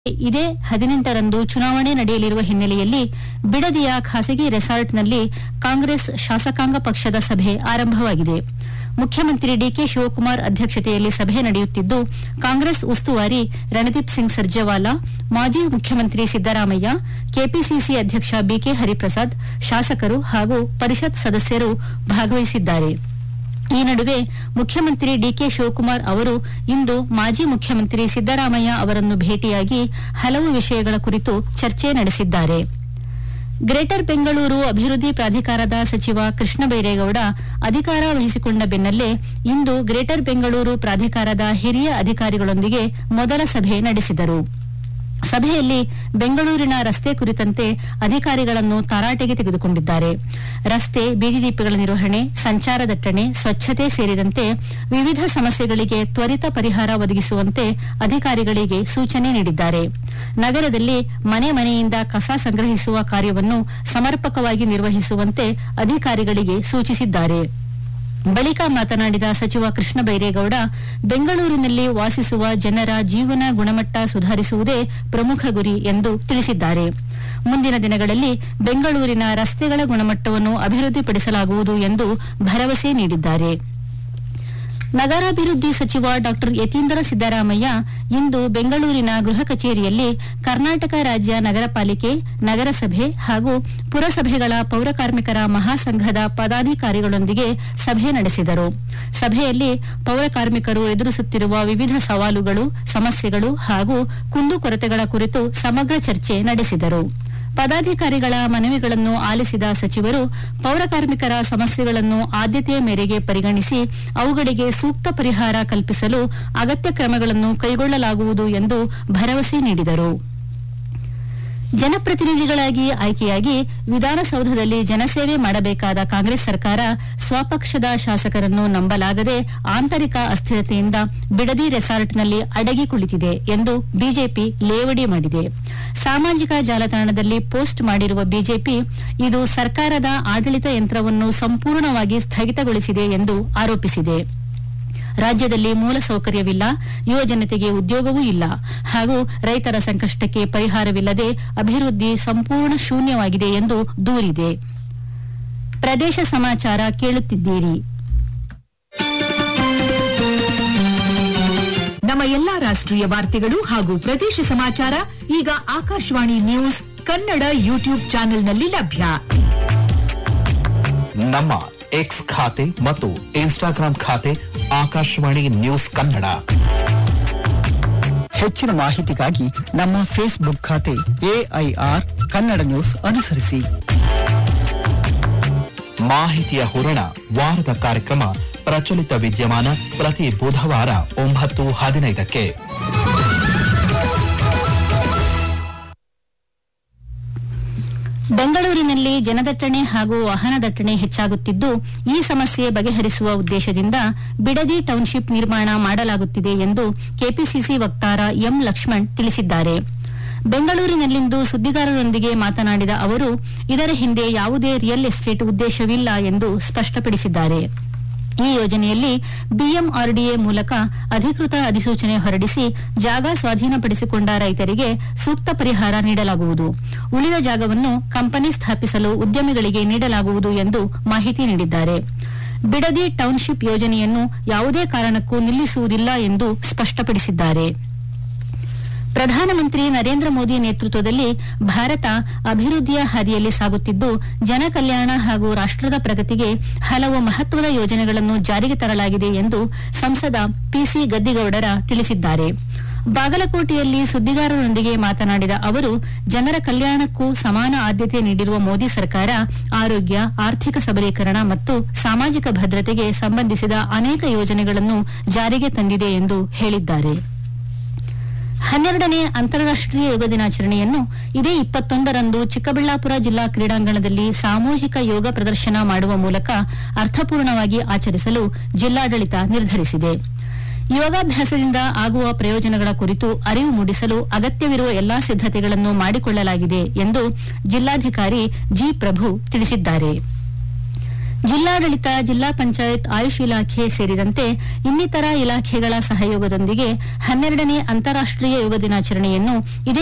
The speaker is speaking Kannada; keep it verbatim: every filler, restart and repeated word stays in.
ಇದೇ ಹದಿನೆಂಟರಂದು ಚುನಾವಣೆ ನಡೆಯಲಿರುವ ಹಿನ್ನೆಲೆಯಲ್ಲಿ ಬಿಡದಿಯ ಖಾಸಗಿ ರೆಸಾರ್ಟ್ನಲ್ಲಿ ಕಾಂಗ್ರೆಸ್ ಶಾಸಕಾಂಗ ಪಕ್ಷದ ಸಭೆ ಆರಂಭವಾಗಿದೆ. ಮುಖ್ಯಮಂತ್ರಿ ಡಿಕೆ ಶಿವಕುಮಾರ್ ಅಧ್ಯಕ್ಷತೆಯಲ್ಲಿ ಸಭೆ ನಡೆಯುತ್ತಿದ್ದು, ಕಾಂಗ್ರೆಸ್ ಉಸ್ತುವಾರಿ ರಣದೀಪ್ ಸಿಂಗ್ ಸರ್ಜೇವಾಲಾ, ಮಾಜಿ ಮುಖ್ಯಮಂತ್ರಿ ಸಿದ್ದರಾಮಯ್ಯ, ಕೆಪಿಸಿಸಿ ಅಧ್ಯಕ್ಷ ಬಿಕೆ ಹರಿಪ್ರಸಾದ್, ಶಾಸಕರು ಹಾಗೂ ಪರಿಷತ್ ಸದಸ್ಯರು ಭಾಗವಹಿಸಿದ್ದಾರೆ. ಈ ನಡುವೆ ಮುಖ್ಯಮಂತ್ರಿ ಡಿಕೆ ಶಿವಕುಮಾರ್ ಅವರು ಇಂದು ಮಾಜಿ ಮುಖ್ಯಮಂತ್ರಿ ಸಿದ್ದರಾಮಯ್ಯ ಅವರನ್ನು ಭೇಟಿಯಾಗಿ ಹಲವು ವಿಷಯಗಳ ಕುರಿತು ಚರ್ಚೆ ನಡೆಸಿದ್ದಾರೆ. ಗ್ರೇಟರ್ ಬೆಂಗಳೂರು ಅಭಿವೃದ್ಧಿ ಪ್ರಾಧಿಕಾರದ ಸಚಿವ ಕೃಷ್ಣ ಬೈರೇಗೌಡ ಅಧಿಕಾರ ವಹಿಸಿಕೊಂಡ ಬೆನ್ನಲ್ಲೇ ಇಂದು ಗ್ರೇಟರ್ ಬೆಂಗಳೂರು ಪ್ರಾಧಿಕಾರದ ಹಿರಿಯ ಅಧಿಕಾರಿಗಳೊಂದಿಗೆ ಮೊದಲ ಸಭೆ ನಡೆಸಿದರು. ಸಭೆಯಲ್ಲಿ ಬೆಂಗಳೂರಿನ ರಸ್ತೆ ಕುರಿತಂತೆ ಅಧಿಕಾರಿಗಳನ್ನು ತರಾಟೆಗೆ ತೆಗೆದುಕೊಂಡಿದ್ದಾರೆ. ರಸ್ತೆ, ಬೀದಿ ದೀಪಗಳ ನಿರ್ವಹಣೆ, ಸಂಚಾರ ದಟ್ಟಣೆ, ಸ್ವಚ್ಛತೆ ಸೇರಿದಂತೆ ವಿವಿಧ ಸಮಸ್ಯೆಗಳಿಗೆ ತ್ವರಿತ ಪರಿಹಾರ ಒದಗಿಸುವಂತೆ ಅಧಿಕಾರಿಗಳಿಗೆ ಸೂಚನೆ ನೀಡಿದ್ದಾರೆ. ನಗರದಲ್ಲಿ ಮನೆ ಮನೆಯಿಂದ ಕಸ ಸಂಗ್ರಹಿಸುವ ಕಾರ್ಯವನ್ನು ಸಮರ್ಪಕವಾಗಿ ನಿರ್ವಹಿಸುವಂತೆ ಅಧಿಕಾರಿಗಳಿಗೆ ಸೂಚಿಸಿದ್ದಾರೆ. ಬಳಿಕ ಮಾತನಾಡಿದ ಸಚಿವ ಕೃಷ್ಣ ಬೈರೇಗೌಡ, ಬೆಂಗಳೂರಿನಲ್ಲಿ ವಾಸಿಸುವ ಜನರ ಜೀವನ ಗುಣಮಟ್ಟ ಸುಧಾರಿಸುವುದೇ ಪ್ರಮುಖ ಗುರಿ ಎಂದು ತಿಳಿಸಿದ್ದಾರೆ. ಮುಂದಿನ ದಿನಗಳಲ್ಲಿ ಬೆಂಗಳೂರಿನ ರಸ್ತೆಗಳ ಗುಣಮಟ್ಟವನ್ನು ಅಭಿವೃದ್ಧಿಪಡಿಸಲಾಗುವುದು ಎಂದು ಭರವಸೆ ನೀಡಿದ್ದಾರೆ. ನಗರಾಭಿವೃದ್ಧಿ ಸಚಿವ ಡಾ ಯತೀಂದ್ರ ಸಿದ್ದರಾಮಯ್ಯ ಇಂದು ಬೆಂಗಳೂರಿನ ಗೃಹ ಕಚೇರಿಯಲ್ಲಿ ಕರ್ನಾಟಕ ರಾಜ್ಯ ನಗರ ಪಾಲಿಕೆ, ನಗರಸಭೆ ಹಾಗೂ ಪುರಸಭೆಗಳ ಪೌರಕಾರ್ಮಿಕರ ಮಹಾಸಂಘದ ಪದಾಧಿಕಾರಿಗಳೊಂದಿಗೆ ಸಭೆ ನಡೆಸಿದರು. ಸಭೆಯಲ್ಲಿ ಪೌರಕಾರ್ಮಿಕರು ಎದುರಿಸುತ್ತಿರುವ ವಿವಿಧ ಸವಾಲುಗಳು, ಸಮಸ್ಯೆಗಳು ಹಾಗೂ ಕುಂದುಕೊರತೆಗಳ ಕುರಿತು ಸಮಗ್ರ ಚರ್ಚೆ ನಡೆಸಿದರು. ಪದಾಧಿಕಾರಿಗಳ ಮನವಿಗಳನ್ನು ಆಲಿಸಿದ ಸಚಿವರು ಪೌರಕಾರ್ಮಿಕರ ಸಮಸ್ಯೆಗಳನ್ನು ಆದ್ಯತೆಯ ಮೇರೆಗೆ ಪರಿಗಣಿಸಿ ಅವುಗಳಿಗೆ ಸೂಕ್ತ ಪರಿಹಾರ ಕಲ್ಪಿಸಲು ಅಗತ್ಯ ಕ್ರಮಗಳನ್ನು ಕೈಗೊಳ್ಳಲಾಗುವುದು ಎಂದು ಭರವಸೆ ನೀಡಿದರು. ಜನಪ್ರತಿನಿಧಿಗಳಾಗಿ ಆಯ್ಕೆಯಾಗಿ ವಿಧಾನಸೌಧದಲ್ಲಿ ಜನಸೇವೆ ಮಾಡಬೇಕಾದ ಕಾಂಗ್ರೆಸ್ ಸರ್ಕಾರ ಸ್ವಪಕ್ಷದ ಶಾಸಕರನ್ನು ನಂಬಲಾಗದೆ ಆಂತರಿಕ ಅಸ್ಥಿರತೆಯಿಂದ ಬಿಡದಿ ರೆಸಾರ್ಟ್ನಲ್ಲಿ ಅಡಗಿ ಕುಳಿತಿದೆ ಎಂದು ಬಿಜೆಪಿ ಲೇವಡಿ ಮಾಡಿದೆ. ಸಾಮಾಜಿಕ ಜಾಲತಾಣದಲ್ಲಿ ಪೋಸ್ಟ್ ಮಾಡಿರುವ ಬಿಜೆಪಿ ಇದು ಸರ್ಕಾರದ ಆಡಳಿತ ಯಂತ್ರವನ್ನು ಸಂಪೂರ್ಣವಾಗಿ ಸ್ಥಗಿತಗೊಳಿಸಿದೆ ಎಂದು ಆರೋಪಿಸಿದೆ. ರಾಜ್ಯದಲ್ಲಿ ಮೂಲಸೌಕರ್ಯವಿಲ್ಲ, ಯುವ ಜನತೆಗೆ ಉದ್ಯೋಗವೂ ಇಲ್ಲ ಹಾಗೂ ರೈತರ ಸಂಕಷ್ಟಕ್ಕೆ ಪರಿಹಾರವಿಲ್ಲದೆ ಅಭಿವೃದ್ಧಿ ಸಂಪೂರ್ಣ ಶೂನ್ಯವಾಗಿದೆ ಎಂದು ದೂರಿದೆ. ಪ್ರದೇಶ ಸಮಾಚಾರ ಕೇಳುತ್ತಿದ್ದೀರಿ. ನಮ್ಮ ಎಲ್ಲಾ ರಾಷ್ಟ್ರೀಯ ವಾರ್ತೆಗಳು ಹಾಗೂ ಪ್ರದೇಶ ಸಮಾಚಾರ ಈಗ ಆಕಾಶವಾಣಿ ನ್ಯೂಸ್ ಕನ್ನಡ ಯೂಟ್ಯೂಬ್ ಚಾನೆಲ್ನಲ್ಲಿ ಲಭ್ಯ. ನಮ್ಮ ಎಕ್ಸ್ ಖಾತೆ ಮತ್ತು ಇನ್ಸ್ಟಾಗ್ರಾಂ ಖಾತೆ ಆಕಾಶವಾಣಿ ನ್ಯೂಸ್ ಕನ್ನಡ. ಹೆಚ್ಚಿನ ಮಾಹಿತಿಗಾಗಿ ನಮ್ಮ ಫೇಸ್ಬುಕ್ ಖಾತೆ ಎಐಆರ್ ಕನ್ನಡ ನ್ಯೂಸ್ ಅನುಸರಿಸಿ. ಮಾಹಿತಿಯ ಹೂರಣ ವಾರದ ಕಾರ್ಯಕ್ರಮ ಪ್ರಚಲಿತ ವಿದ್ಯಮಾನ ಪ್ರತಿ ಬುಧವಾರ ಒಂಬತ್ತು ಹದಿನೈದಕ್ಕೆ. ಬೆಂಗಳೂರಿನಲ್ಲಿ ಜನದಟ್ಟಣೆ ಹಾಗೂ ವಾಹನ ದಟ್ಟಣೆ ಹೆಚ್ಚಾಗುತ್ತಿದ್ದು, ಈ ಸಮಸ್ಯೆ ಬಗೆಹರಿಸುವ ಉದ್ದೇಶದಿಂದ ಬಿಡದಿ ಟೌನ್ಶಿಪ್ ನಿರ್ಮಾಣ ಮಾಡಲಾಗುತ್ತಿದೆ ಎಂದು ಕೆಪಿಸಿಸಿ ವಕ್ತಾರ ಎಂ ಲಕ್ಷ್ಮಣ್ ತಿಳಿಸಿದ್ದಾರೆ. ಬೆಂಗಳೂರಿನಲ್ಲಿಂದು ಸುದ್ದಿಗಾರರೊಂದಿಗೆ ಮಾತನಾಡಿದ ಅವರು, ಇದರ ಹಿಂದೆ ಯಾವುದೇ ರಿಯಲ್ ಎಸ್ಟೇಟ್ ಉದ್ದೇಶವಿಲ್ಲ ಎಂದು ಸ್ಪಷ್ಟಪಡಿಸಿದ್ದಾರೆ. ಈ ಯೋಜನೆಯಲ್ಲಿ ಬಿಎಂಆರ್ಡಿಎ ಮೂಲಕ ಅಧಿಕೃತ ಅಧಿಸೂಚನೆ ಹೊರಡಿಸಿ ಜಾಗ ಸ್ವಾಧೀನಪಡಿಸಿಕೊಂಡ ರೈತರಿಗೆ ಸೂಕ್ತ ಪರಿಹಾರ ನೀಡಲಾಗುವುದು. ಉಳಿದ ಜಾಗವನ್ನು ಕಂಪನಿ ಸ್ಥಾಪಿಸಲು ಉದ್ಯಮಿಗಳಿಗೆ ನೀಡಲಾಗುವುದು ಎಂದು ಮಾಹಿತಿ ನೀಡಿದ್ದಾರೆ. ಬಿಡದಿ ಟೌನ್ಶಿಪ್ ಯೋಜನೆಯನ್ನು ಯಾವುದೇ ಕಾರಣಕ್ಕೂ ನಿಲ್ಲಿಸುವುದಿಲ್ಲ ಎಂದು ಸ್ಪಷ್ಟಪಡಿಸಿದ್ದಾರೆ. ಪ್ರಧಾನಮಂತ್ರಿ ನರೇಂದ್ರ ಮೋದಿ ನೇತೃತ್ವದಲ್ಲಿ ಭಾರತ ಅಭಿವೃದ್ಧಿಯ ಹಾದಿಯಲ್ಲಿ ಸಾಗುತ್ತಿದ್ದು, ಜನಕಲ್ಯಾಣ ಹಾಗೂ ರಾಷ್ಟದ ಪ್ರಗತಿಗೆ ಹಲವು ಮಹತ್ವದ ಯೋಜನೆಗಳನ್ನು ಜಾರಿಗೆ ತರಲಾಗಿದೆ ಎಂದು ಸಂಸದ ಪಿಸಿ ಗದ್ದಿಗೌಡರ ತಿಳಿಸಿದ್ದಾರೆ. ಬಾಗಲಕೋಟೆಯಲ್ಲಿ ಸುದ್ದಿಗಾರರೊಂದಿಗೆ ಮಾತನಾಡಿದ ಅವರು, ಜನರ ಕಲ್ಯಾಣಕ್ಕೂ ಸಮಾನ ಆದ್ಯತೆ ನೀಡಿರುವ ಮೋದಿ ಸರ್ಕಾರ ಆರೋಗ್ಯ, ಆರ್ಥಿಕ ಸಬಲೀಕರಣ ಮತ್ತು ಸಾಮಾಜಿಕ ಭದ್ರತೆಗೆ ಸಂಬಂಧಿಸಿದ ಅನೇಕ ಯೋಜನೆಗಳನ್ನು ಜಾರಿಗೆ ತಂದಿದೆ ಎಂದು ಹೇಳಿದ್ದಾರೆ. ಹನ್ನೆರಡನೇ ಅಂತಾರಾಷ್ಟೀಯ ಯೋಗ ದಿನಾಚರಣೆಯನ್ನು ಇದೇ ಇಪ್ಪತ್ತೊಂದರಂದು ಚಿಕ್ಕಬಳ್ಳಾಪುರ ಜಿಲ್ಲಾ ಕ್ರೀಡಾಂಗಣದಲ್ಲಿ ಸಾಮೂಹಿಕ ಯೋಗ ಪ್ರದರ್ಶನ ಮಾಡುವ ಮೂಲಕ ಅರ್ಥಪೂರ್ಣವಾಗಿ ಆಚರಿಸಲು ಜಿಲ್ಲಾಡಳಿತ ನಿರ್ಧರಿಸಿದೆ. ಯೋಗಾಭ್ಯಾಸದಿಂದ ಆಗುವ ಪ್ರಯೋಜನಗಳ ಕುರಿತು ಅರಿವು ಮೂಡಿಸಲು ಅಗತ್ಯವಿರುವ ಎಲ್ಲಾ ಸಿದ್ದತೆಗಳನ್ನು ಮಾಡಿಕೊಳ್ಳಲಾಗಿದೆ ಎಂದು ಜಿಲ್ಲಾಧಿಕಾರಿ ಜಿ ಪ್ರಭು ತಿಳಿಸಿದ್ದಾರೆ. ಜಿಲ್ಲಾಡಳಿತ ಜಿಲ್ಲಾ ಪಂಚಾಯತ್ ಆಯುಷ್ ಇಲಾಖೆ ಸೇರಿದಂತೆ ಇನ್ನಿತರ ಇಲಾಖೆಗಳ ಸಹಯೋಗದೊಂದಿಗೆ ಹನ್ನೆರಡನೇ ಅಂತಾರಾಷ್ಟೀಯ ಯೋಗ ದಿನಾಚರಣೆಯನ್ನು ಇದೇ